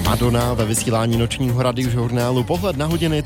Madonna ve vysílání nočního radiožurnálu. Pohled na hodiny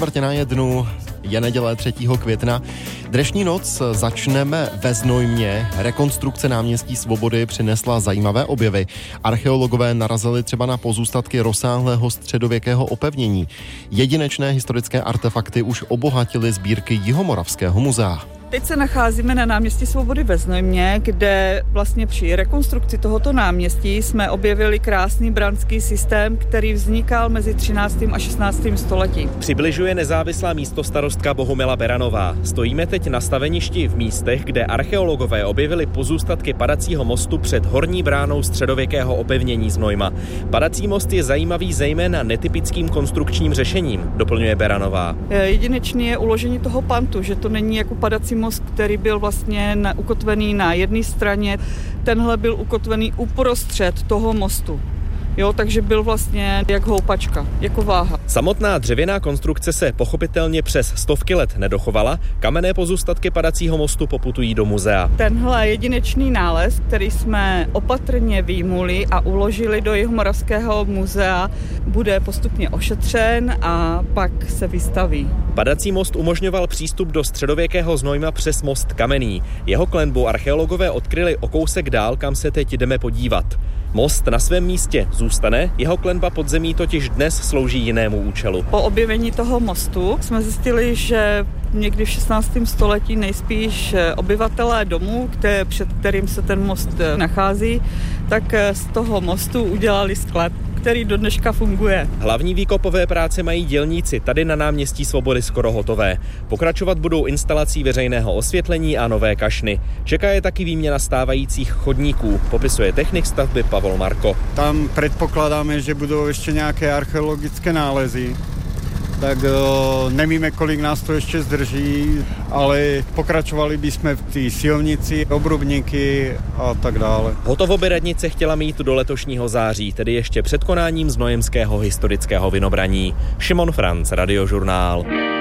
3:45. Je neděle 3. května. Dnešní noc začneme ve Znojmě. Rekonstrukce náměstí Svobody přinesla zajímavé objevy. Archeologové narazili třeba na pozůstatky rozsáhlého středověkého opevnění. Jedinečné historické artefakty už obohatily sbírky Jihomoravského muzea. Teď se nacházíme na náměstí Svobody ve Znojmě, kde vlastně při rekonstrukci tohoto náměstí jsme objevili krásný branský systém, který vznikal mezi 13. a 16. stoletím. Přibližuje nezávislá místostarostka Bohumila Beranová. Stojíme teď na staveništi v místech, kde archeologové objevili pozůstatky padacího mostu před horní bránou středověkého opevnění Znojma. Padací most je zajímavý zejména netypickým konstrukčním řešením, doplňuje Beranová. Jedinečný je uložení toho pantu, že to není jako padací most, který byl vlastně ukotvený na jedné straně. Tenhle byl ukotvený uprostřed toho mostu. Jo, takže byl vlastně jak houpačka, jako váha. Samotná dřevěná konstrukce se pochopitelně přes stovky let nedochovala. Kamenné pozůstatky padacího mostu poputují do muzea. Tenhle jedinečný nález, který jsme opatrně vyjmuli a uložili do Jihomoravského muzea, bude postupně ošetřen a pak se vystaví. Padací most umožňoval přístup do středověkého Znojma přes most kamenný. Jeho klenbu archeologové odkryli o kousek dál, kam se teď jdeme podívat. Most na svém místě zůstane, jeho klenba pod zemí totiž dnes slouží jinému účelu. Po objevení toho mostu jsme zjistili, že někdy v 16. století nejspíš obyvatelé domu, před kterým se ten most nachází, tak z toho mostu udělali sklep, který do dneška funguje. Hlavní výkopové práce mají dělníci tady na náměstí Svobody skoro hotové. Pokračovat budou instalací veřejného osvětlení a nové kašny. Čeká je taky výměna stávajících chodníků, popisuje technik stavby Pavel Marko. Tam předpokládáme, že budou ještě nějaké archeologické nálezy. Tak nevíme, kolik nás to ještě zdrží, ale pokračovali bychom v té silnici, obrubníky a tak dále. Hotovo by radnice chtěla mít do letošního září, tedy ještě před konáním Znojemského historického vynobraní. Šimon Franc, Radiožurnál.